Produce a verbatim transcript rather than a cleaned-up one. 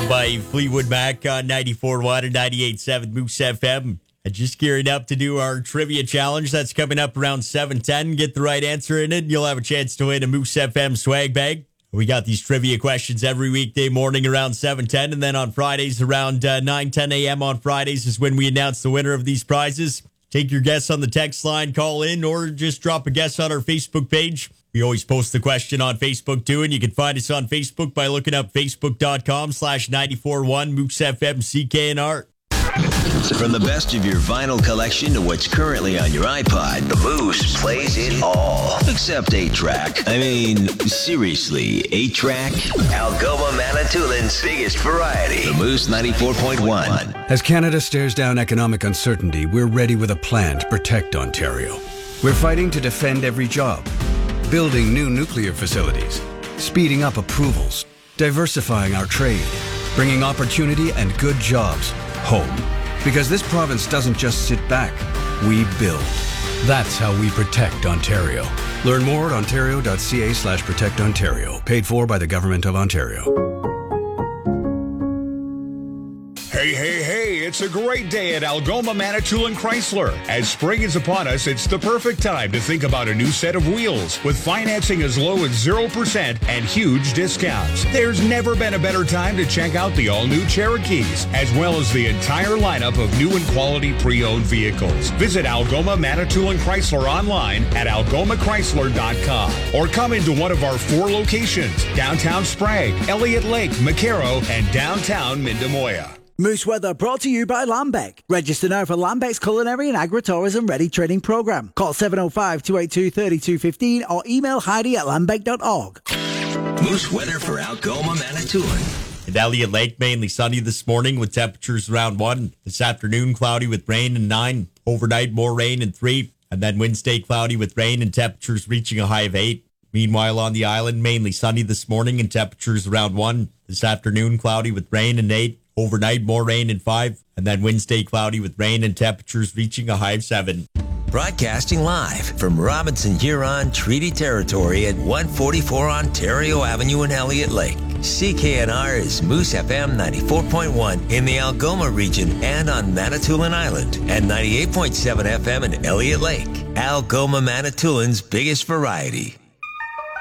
Followed by Fleetwood Mac on ninety-four point one and ninety-eight point seven Moose F M. And just gearing up to do our trivia challenge. That's coming up around seven ten. Get the right answer in it, and you'll have a chance to win a Moose F M swag bag. We got these trivia questions every weekday morning around seven ten, and then on Fridays around uh, nine ten a.m. on Fridays is when we announce the winner of these prizes. Take your guess on the text line, call in, or just drop a guess on our Facebook page. We always post the question on Facebook, too, and you can find us on Facebook by looking up facebook.com slash 941 Moose FM CKNR. From the best of your vinyl collection to what's currently on your iPod, the Moose plays it all. Except eight track. I mean, seriously, eight track? Algoma Manitoulин's biggest variety. The Moose ninety-four point one. As Canada stares down economic uncertainty, we're ready with a plan to protect Ontario. We're fighting to defend every job, building new nuclear facilities, speeding up approvals, diversifying our trade, bringing opportunity and good jobs home. Because this province doesn't just sit back, we build. That's how we protect Ontario. Learn more at ontario.ca slash protect Ontario. Paid for by the Government of Ontario. Hey, hey, hey, it's a great day at Algoma Manitoulin Chrysler. As spring is upon us, it's the perfect time to think about a new set of wheels with financing as low as zero percent and huge discounts. There's never been a better time to check out the all-new Cherokees, as well as the entire lineup of new and quality pre-owned vehicles. Visit Algoma Manitoulin Chrysler online at algoma chrysler dot com or come into one of our four locations, downtown Sprague, Elliott Lake, McCarrow, and downtown Mindamoya. Moose Weather brought to you by Lambeck. Register now for Lambeck's Culinary and Agritourism Ready Training Programme. Call seven oh five, two eight two, three two one five or email Heidi at lambeck dot org. Moose weather for Algoma Manitoulin. In Elliott Lake, mainly sunny this morning with temperatures around one. This afternoon, cloudy with rain and nine. Overnight, more rain and three. And then Wednesday, cloudy with rain and temperatures reaching a high of eight. Meanwhile, on the island, mainly sunny this morning and temperatures around one. This afternoon, cloudy with rain and eight. Overnight, more rain and five. And then Wednesday, cloudy with rain and temperatures reaching a high of seven. Broadcasting live from Robinson Huron Treaty Territory at one forty-four Ontario Avenue in Elliott Lake. C K N R is Moose F M ninety-four point one in the Algoma region and on Manitoulin Island, and ninety-eight point seven F M in Elliott Lake. Algoma Manitoulin's biggest variety.